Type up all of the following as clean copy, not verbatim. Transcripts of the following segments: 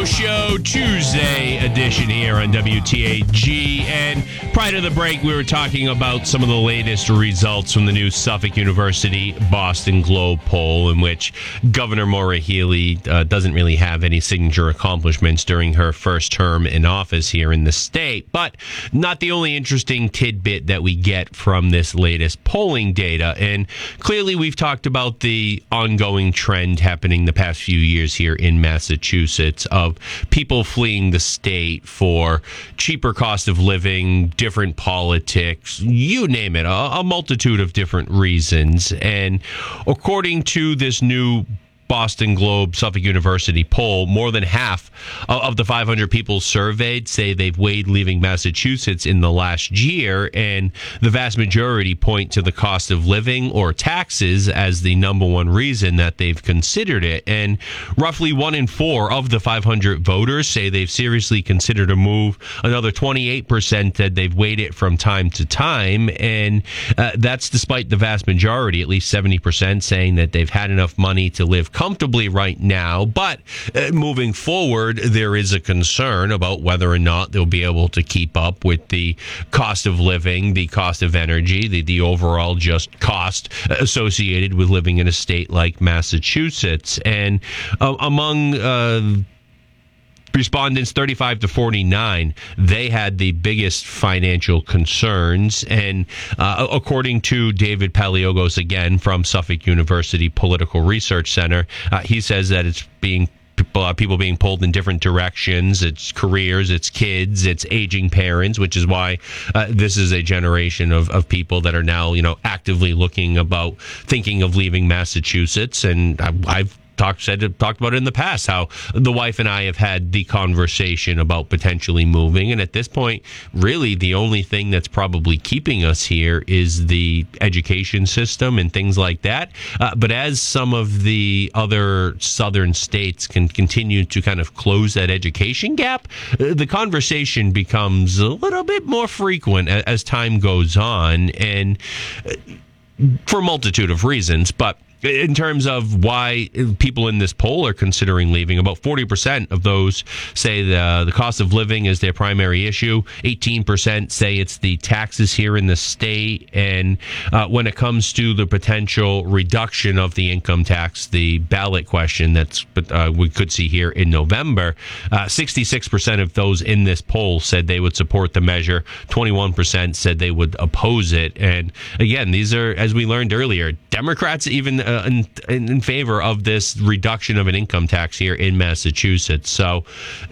Show Tuesday edition here on WTAG. And prior to the break, we were talking about some of the latest results from the new Suffolk University Boston Globe poll, in which Governor Maura Healey doesn't really have any signature accomplishments during her first term in office here in the state. But not the only interesting tidbit that we get from this latest polling data. And clearly, we've talked about the ongoing trend happening the past few years here in Massachusetts of people fleeing the state for cheaper cost of living, different politics, you name it, a multitude of different reasons. And according to this new Boston Globe Suffolk University poll, more than half of the 500 people surveyed say they've weighed leaving Massachusetts in the last year, and the vast majority point to the cost of living or taxes as the number one reason that they've considered it. And roughly 1 in 4 of the 500 voters say they've seriously considered a move. Another 28% said they've weighed it from time to time, and that's despite the vast majority, at least 70%, saying that they've had enough money to live comfortably right now. But moving forward, there is a concern about whether or not they'll be able to keep up with the cost of living, the cost of energy, the overall just cost associated with living in a state like Massachusetts. And among respondents 35 to 49, they had the biggest financial concerns. And according to David Paliogos, again, from Suffolk University Political Research Center, he says that it's people being pulled in different directions. It's careers, it's kids, it's aging parents, which is why this is a generation of people that are now, actively thinking of leaving Massachusetts. And I've talked about it in the past, how the wife and I have had the conversation about potentially moving. And at this point, really the only thing that's probably keeping us here is the education system and things like that. But as some of the other southern states can continue to kind of close that education gap, the conversation becomes a little bit more frequent as time goes on, and for a multitude of reasons. But in terms of why people in this poll are considering leaving, about 40% of those say the cost of living is their primary issue. 18% say it's the taxes here in the state. And when it comes to the potential reduction of the income tax, the ballot question that's we could see here in November, 66% of those in this poll said they would support the measure. 21% said they would oppose it. And again, these are, as we learned earlier, Democrats even in favor of this reduction of an income tax here in Massachusetts. So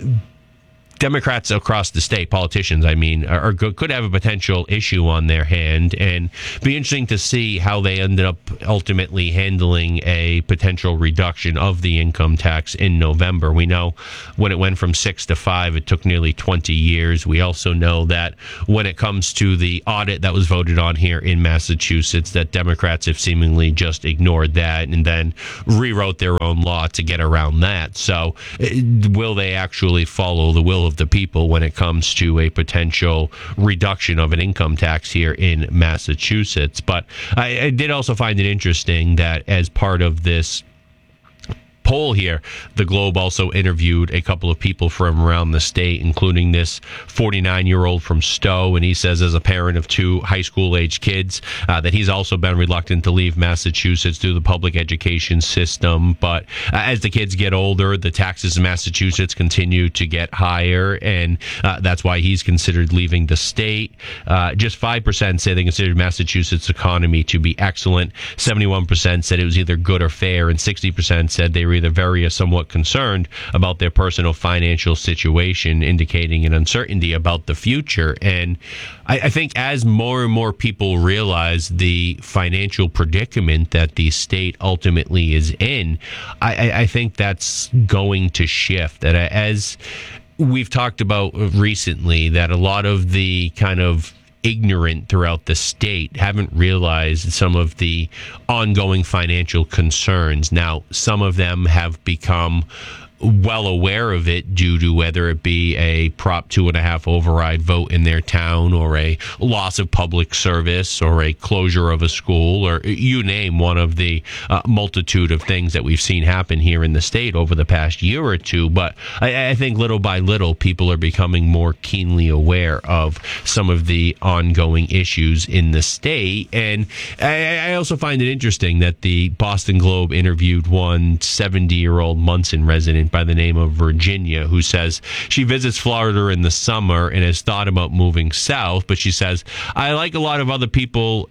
Democrats across the state, politicians, could have a potential issue on their hand, and be interesting to see how they ended up ultimately handling a potential reduction of the income tax in November. We know when it went from 6 to 5, it took nearly 20 years. We also know that when it comes to the audit that was voted on here in Massachusetts, that Democrats have seemingly just ignored that and then rewrote their own law to get around that. So will they actually follow the will of the people when it comes to a potential reduction of an income tax here in Massachusetts? But I did also find it interesting that as part of this poll here, the Globe also interviewed a couple of people from around the state, including this 49-year-old from Stowe, and he says as a parent of 2 high school-aged kids that he's also been reluctant to leave Massachusetts through the public education system. But as the kids get older, the taxes in Massachusetts continue to get higher, and that's why he's considered leaving the state. Just 5% say they considered Massachusetts' economy to be excellent. 71% said it was either good or fair, and 60% said they were either very or somewhat concerned about their personal financial situation, indicating an uncertainty about the future. And I think as more and more people realize the financial predicament that the state ultimately is in, I think that's going to shift. That as we've talked about recently, that a lot of the kind of ignorant throughout the state haven't realized some of the ongoing financial concerns. Now, some of them have become well aware of it due to whether it be a Prop 2.5 override vote in their town or a loss of public service or a closure of a school, or you name one of the multitude of things that we've seen happen here in the state over the past year or two. But I think little by little, people are becoming more keenly aware of some of the ongoing issues in the state. And I also find it interesting that the Boston Globe interviewed one 70-year-old Munson resident by the name of Virginia, who says she visits Florida in the summer and has thought about moving south, but she says, I like a lot of other people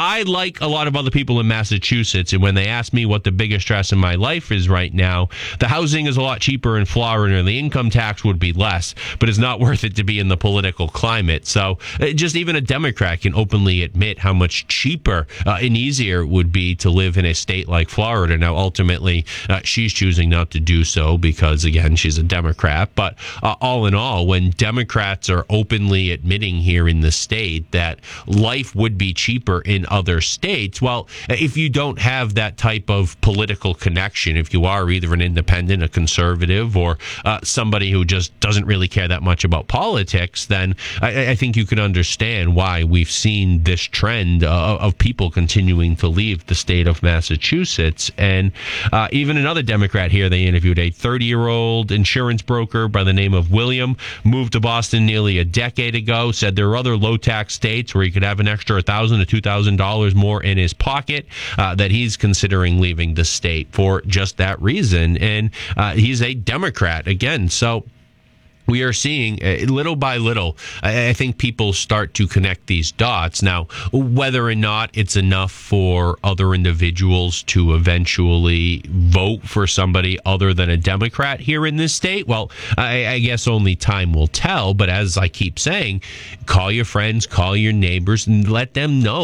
in Massachusetts, and when they ask me what the biggest stress in my life is right now, the housing is a lot cheaper in Florida and the income tax would be less, but it's not worth it to be in the political climate. So just even a Democrat can openly admit how much cheaper and easier it would be to live in a state like Florida. Now, ultimately, she's choosing not to do so because, again, she's a Democrat. But all in all, when Democrats are openly admitting here in the state that life would be cheaper in other states, well, if you don't have that type of political connection, if you are either an independent, a conservative, or somebody who just doesn't really care that much about politics, then I think you can understand why we've seen this trend of people continuing to leave the state of Massachusetts. And even another Democrat here, they interviewed a 30-year-old insurance broker by the name of William, moved to Boston nearly a decade ago, said there are other low-tax states where he could have an extra $1,000 to $2,000 more in his pocket, that he's considering leaving the state for just that reason. And he's a Democrat, again. So we are seeing little by little, I think people start to connect these dots. Now, whether or not it's enough for other individuals to eventually vote for somebody other than a Democrat here in this state, well, I guess only time will tell. But as I keep saying, call your friends, call your neighbors, and let them know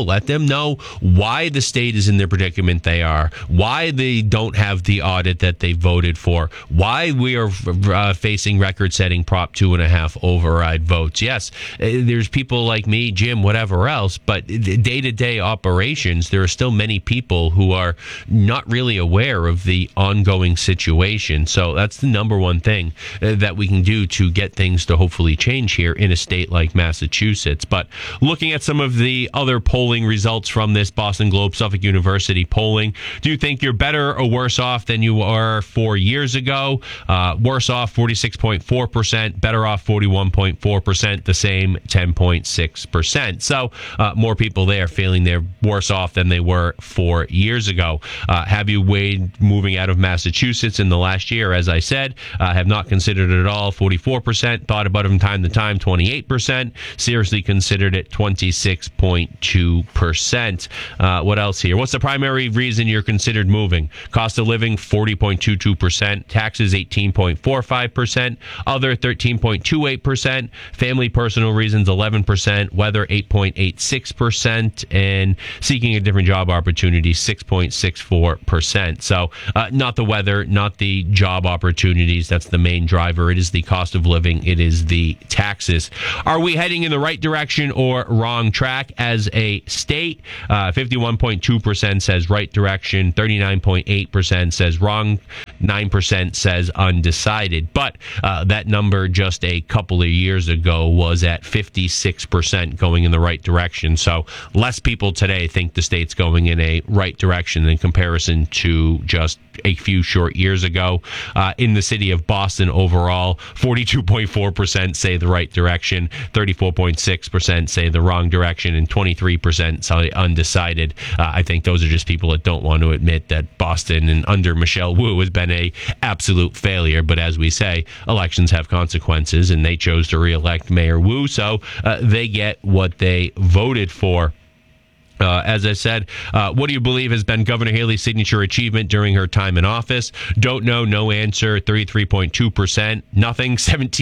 why the state is in the predicament they are, why they don't have the audit that they voted for, why we are facing record-setting Prop 2.5 override votes. Yes, there's people like me, Jim, whatever else, but day-to-day operations, there are still many people who are not really aware of the ongoing situation. So that's the number one thing that we can do to get things to hopefully change here in a state like Massachusetts. But looking at some of the other polling results from this Boston Globe Suffolk University polling, do you think you're better or worse off than you were 4 years ago? Worse off, 46.4%. Better off, 41.4%. The same, 10.6%. So more people there feeling they're worse off than they were 4 years ago. Have you weighed moving out of Massachusetts in the last year? As I said, have not considered it at all, 44%. Thought about it from time to time, 28%. Seriously considered it, 26.2%. What else here? What's the primary reason you're considered moving? Cost of living, 40.22%. Taxes, 18.45%. Other, 13.28%. Family personal reasons, 11%. Weather, 8.86%. And seeking a different job opportunity, 6.64%. So not the weather, not the job opportunities. That's the main driver. It is the cost of living. It is the taxes. Are we heading in the right direction or wrong track as a state? 51.2% says right direction. 39.8% says wrong. 9% says undecided. But that number just a couple of years ago was at 56% going in the right direction. So less people today think the state's going in a right direction in comparison to just a few short years ago. In the city of Boston overall, 42.4% say the right direction, 34.6% say the wrong direction, and 23% say undecided. I think those are just people that don't want to admit that Boston and under Michelle Wu has been a absolute failure. But as we say, elections have consequences, and they chose to reelect Mayor Wu, so they get what they voted for. As I said, what do you believe has been Governor Haley's signature achievement during her time in office? Don't know, no answer, 33.2%. Nothing,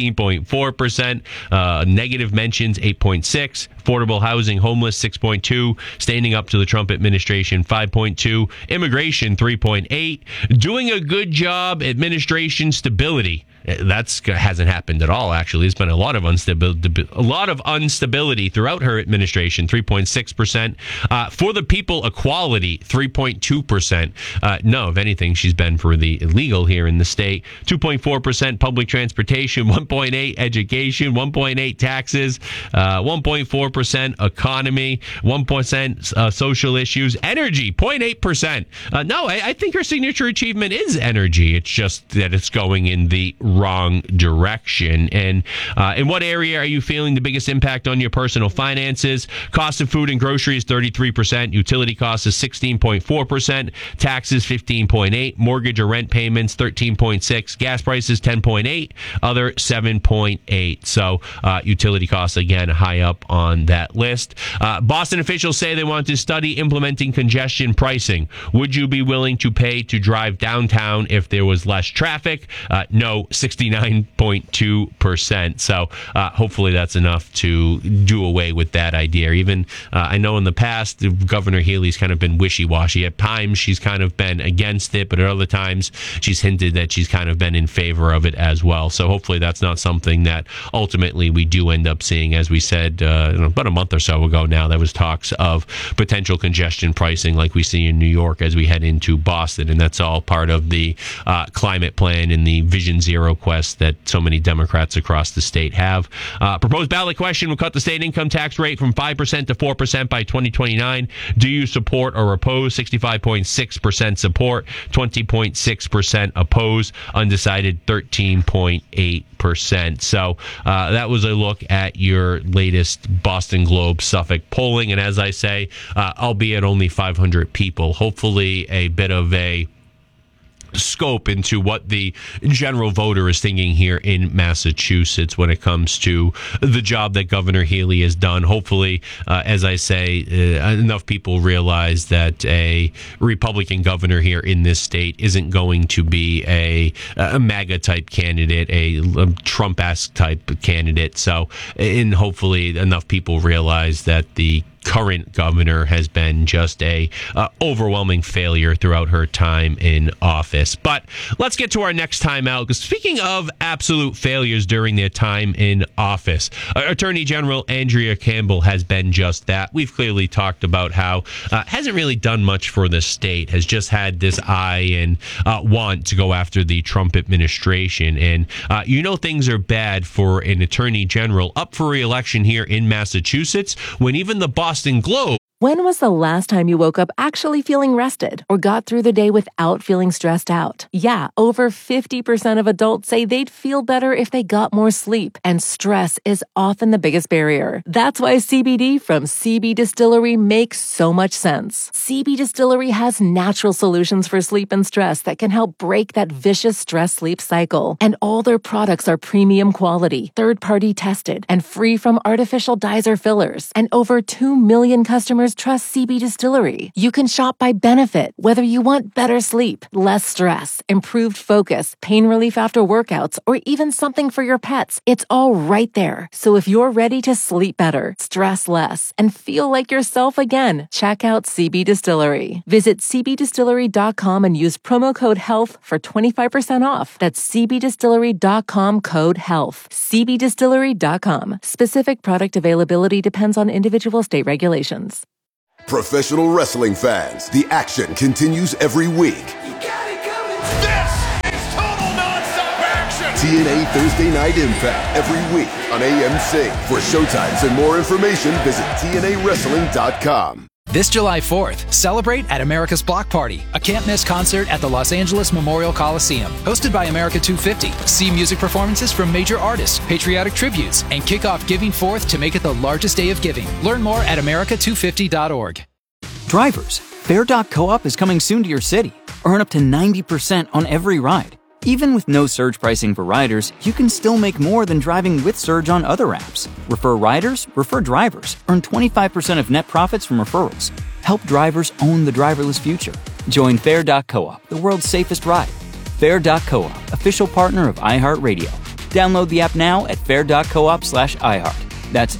17.4%. Negative mentions, 8.6%. Affordable housing, homeless, 6.2%. Standing up to the Trump administration, 5.2%. Immigration, 3.8%. Doing a good job, administration stability. That hasn't happened at all, actually. There's been a lot of instability throughout her administration, 3.6%. For the people, equality, 3.2%. No, if anything, she's been for the illegal here in the state. 2.4% public transportation, 1.8% education, 1.8% taxes, 1.4% economy, 1% social issues, energy, 0.8%. No, I think her signature achievement is energy. It's just that it's going in the wrong direction. And in what area are you feeling the biggest impact on your personal finances? Cost of food and groceries, 33%. Utility costs is 16.4%. Taxes, 15.8%. Mortgage or rent payments, 13.6%. Gas prices, 10.8%. Other, 7.8%. So utility costs, again, high up on that list. Boston officials say they want to study implementing congestion pricing. Would you be willing to pay to drive downtown if there was less traffic? No, 69.2%. So hopefully that's enough to do away with that idea. Even I know in the past, Governor Healey's kind of been wishy-washy. At times, she's kind of been against it, but at other times, she's hinted that she's kind of been in favor of it as well. So hopefully that's not something that ultimately we do end up seeing. As we said about a month or so ago now, there was talks of potential congestion pricing like we see in New York as we head into Boston, and that's all part of the climate plan and the Vision Zero quest that so many Democrats across the state have. Proposed ballot question will cut the state income tax rate from 5% to 4% by 2029. Do you support or oppose? 65.6% support, 20.6% oppose, undecided 13.8%. So that was a look at your latest Boston Globe Suffolk polling. And as I say, albeit only 500 people, hopefully a bit of a scope into what the general voter is thinking here in Massachusetts when it comes to the job that Governor Healey has done. Hopefully, as I say, enough people realize that a Republican governor here in this state isn't going to be a MAGA-type candidate, a Trump-esque type candidate. So, and hopefully enough people realize that the current governor has been just a overwhelming failure throughout her time in office. But let's get to our next time out, because speaking of absolute failures during their time in office, Attorney General Andrea Campbell has been just that. We've clearly talked about how hasn't really done much for the state, has just had this eye and want to go after the Trump administration. And things are bad for an attorney general up for re-election here in Massachusetts when even the Boston Globe. When was the last time you woke up actually feeling rested or got through the day without feeling stressed out? Yeah, over 50% of adults say they'd feel better if they got more sleep, and stress is often the biggest barrier. That's why CBD from CB Distillery makes so much sense. CB Distillery has natural solutions for sleep and stress that can help break that vicious stress-sleep cycle. And all their products are premium quality, third-party tested, and free from artificial dyes or fillers. And over 2 million customers trust CB Distillery. You can shop by benefit, whether you want better sleep, less stress, improved focus, pain relief after workouts, or even something for your pets. It's all right there. So if you're ready to sleep better, stress less, and feel like yourself again, check out CB Distillery. Visit cbdistillery.com and use promo code HEALTH for 25% off. That's cbdistillery.com, code HEALTH. cbdistillery.com. Specific product availability depends on individual state regulations. Professional wrestling fans, the action continues every week. You got it coming. This is total nonstop action. TNA Thursday Night Impact every week on AMC. For showtimes and more information, visit TNAWrestling.com. This July 4th, celebrate at America's Block Party, a can't-miss concert at the Los Angeles Memorial Coliseum. Hosted by America 250, see music performances from major artists, patriotic tributes, and kick off Giving Forth to make it the largest day of giving. Learn more at america250.org. Drivers, Fare.coop is coming soon to your city. Earn up to 90% on every ride. Even with no surge pricing for riders, you can still make more than driving with surge on other apps. Refer riders, refer drivers. Earn 25% of net profits from referrals. Help drivers own the driverless future. Join Fare.coop, the world's safest ride. Fare.coop, official partner of iHeartRadio. Download the app now at fare.coop/iHeart. That's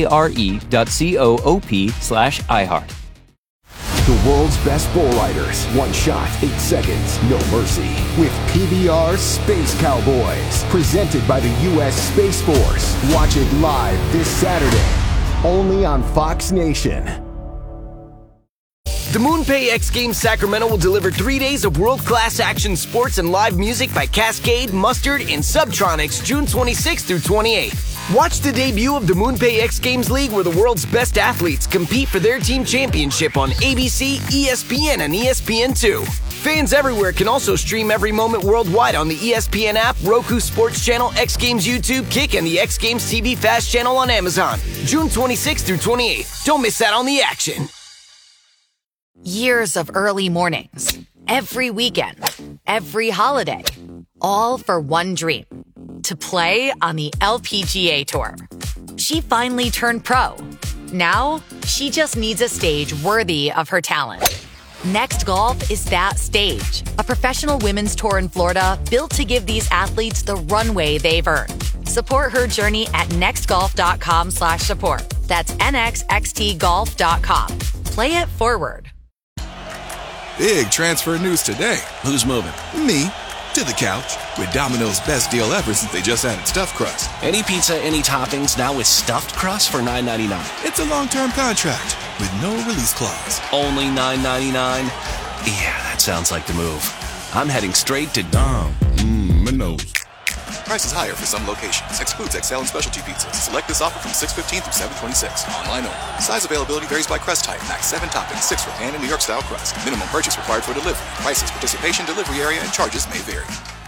FARE.coop/iHeart. The world's best bull riders. One shot, 8 seconds, no mercy. With PBR Space Cowboys. Presented by the U.S. Space Force. Watch it live this Saturday. Only on Fox Nation. The MoonPay X Games Sacramento will deliver 3 days of world-class action sports and live music by Cascade, Mustard, and Subtronics June 26th through 28th. Watch the debut of the MoonPay X Games League, where the world's best athletes compete for their team championship on ABC, ESPN, and ESPN2. Fans everywhere can also stream every moment worldwide on the ESPN app, Roku Sports Channel, X Games YouTube, Kick, and the X Games TV Fast channel on Amazon. June 26th through 28th. Don't miss out on the action. Years of early mornings, every weekend, every holiday, all for one dream, to play on the LPGA Tour. She finally turned pro. Now, she just needs a stage worthy of her talent. Next Golf is that stage, a professional women's tour in Florida built to give these athletes the runway they've earned. Support her journey at nextgolf.com/support. That's nxxtgolf.com. Play it forward. Big transfer news today. Who's moving? Me. To the couch. With Domino's best deal ever since they just added stuffed crust. Any pizza, any toppings, now with stuffed crust for $9.99. It's a long-term contract with no release clause. Only $9.99? Yeah, that sounds like the move. I'm heading straight to Domino's. Price is higher for some locations. Excludes XL and specialty pizzas. Select this offer from 6/15 through 7/26. Online only. Size availability varies by crust type. Max 7 toppings, 6 for pan and New York style crust. Minimum purchase required for delivery. Prices, participation, delivery area, and charges may vary.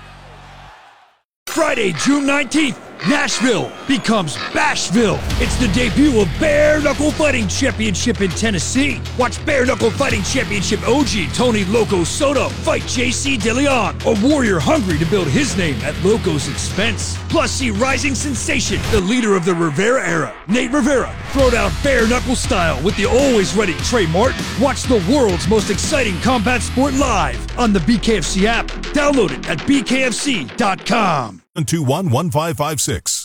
Friday, June 19th, Nashville becomes Bashville. It's the debut of Bare Knuckle Fighting Championship in Tennessee. Watch Bare Knuckle Fighting Championship OG Tony Loco Soto fight JC DeLeon, a warrior hungry to build his name at Loco's expense. Plus, see rising sensation, the leader of the Rivera era, Nate Rivera, throw down bare knuckle style with the always ready Trey Martin. Watch the world's most exciting combat sport live on the BKFC app. Download it at bkfc.com. 721-1556.